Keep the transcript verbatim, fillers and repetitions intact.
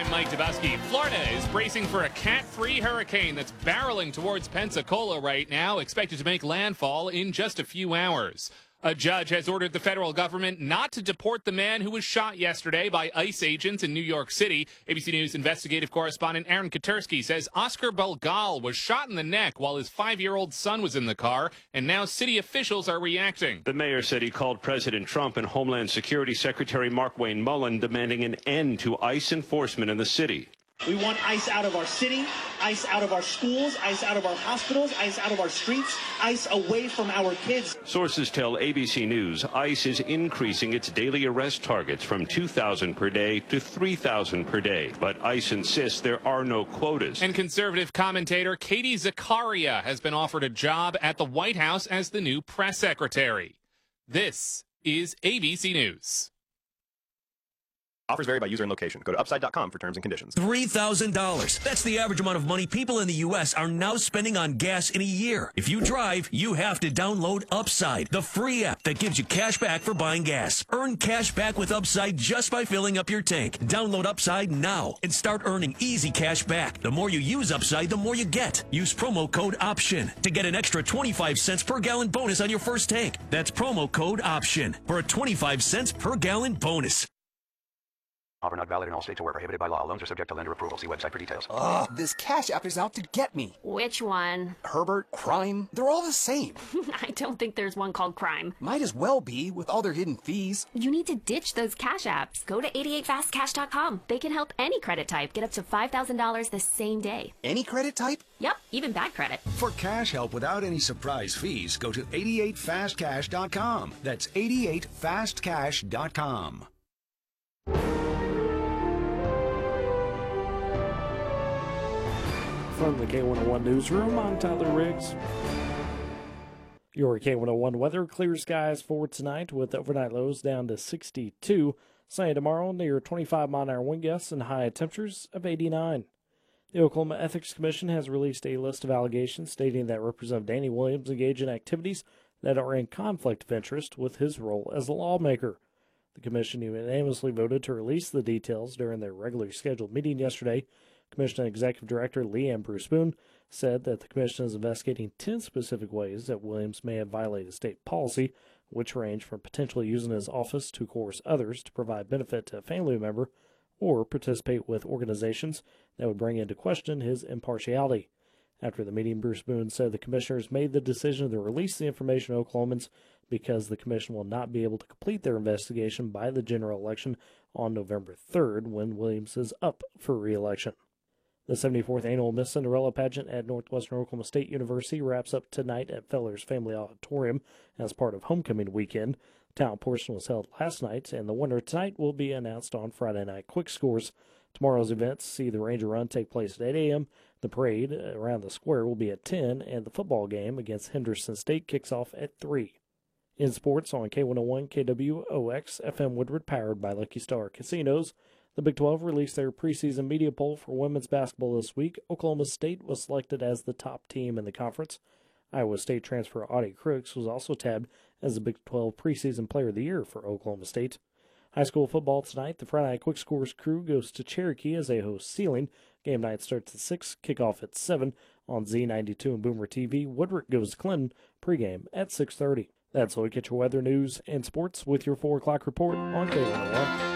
I'm Mike Dubusky. Florida is bracing for a Cat three hurricane that's barreling towards Pensacola right now, expected to make landfall in just a few hours. A judge has ordered the federal government not to deport the man who was shot yesterday by ICE agents in New York City. A B C News investigative correspondent Aaron Katersky says Oscar Belgal was shot in the neck while his five-year-old son was in the car, and now city officials are reacting. The mayor said he called President Trump and Homeland Security Secretary Mark Wayne Mullen demanding an end to ICE enforcement in the city. We want ICE out of our city, ICE out of our schools, ICE out of our hospitals, ICE out of our streets, ICE away from our kids. Sources tell A B C News ICE is increasing its daily arrest targets from two thousand per day to three thousand per day. But ICE insists there are no quotas. And conservative commentator Katie Zakaria has been offered a job at the White House as the new press secretary. This is A B C News. Offers vary by user and location. Go to upside dot com for terms and conditions. three thousand dollars. That's the average amount of money people in the U S are now spending on gas in a year. If you drive, you have to download Upside, the free app that gives you cash back for buying gas. Earn cash back with Upside just by filling up your tank. Download Upside now and start earning easy cash back. The more you use Upside, the more you get. Use promo code OPTION to get an extra twenty-five cents per gallon bonus on your first tank. That's promo code OPTION for a twenty-five cents per gallon bonus. Offer not valid in all states or where prohibited by law. Loans are subject to lender approval. See website for details. Ugh, this Cash App is out to get me. Which one? Herbert, Crime, they're all the same. I don't think there's one called Crime. Might as well be, with all their hidden fees. You need to ditch those Cash Apps. Go to eighty-eight fast cash dot com. They can help any credit type get up to five thousand dollars the same day. Any credit type? Yep, even bad credit. For cash help without any surprise fees, go to eighty-eight fast cash dot com. That's eighty-eight fast cash dot com. From the K one oh one Newsroom, I'm Tyler Riggs. Your K one oh one weather, clear skies for tonight with overnight lows down to sixty-two. Sunny tomorrow, near twenty-five mile an hour wind gusts and high temperatures of eighty-nine. The Oklahoma Ethics Commission has released a list of allegations stating that Representative Danny Williams engaged in activities that are in conflict of interest with his role as a lawmaker. The commission unanimously voted to release the details during their regularly scheduled meeting yesterday. Commission Executive Director Leanne Bruce Boone said that the commission is investigating ten specific ways that Williams may have violated state policy, which range from potentially using his office to coerce others to provide benefit to a family member or participate with organizations that would bring into question his impartiality. After the meeting, Bruce Boone said the commissioners made the decision to release the information to Oklahomans because the commission will not be able to complete their investigation by the general election on November third, when Williams is up for re-election. The seventy-fourth annual Miss Cinderella pageant at Northwestern Oklahoma State University wraps up tonight at Fellers Family Auditorium as part of homecoming weekend. The talent portion was held last night, and the winner tonight will be announced on Friday night quick scores. Tomorrow's events see the Ranger Run take place at eight a.m., the parade around the square will be at ten, and the football game against Henderson State kicks off at three. In sports on K one oh one K W O X F M Woodward, powered by Lucky Star Casinos, the Big twelve released their preseason media poll for women's basketball this week. Oklahoma State was selected as the top team in the conference. Iowa State transfer Audie Crooks was also tabbed as the Big twelve preseason player of the year for Oklahoma State. High school football tonight, the Friday Night Quick Scores crew goes to Cherokee as they host Sealing. Game night starts at six, kickoff at seven on Z ninety-two and Boomer T V. Woodward goes to Clinton, pregame at six thirty. That's all we get your weather news and sports with your four o'clock report on K one oh one.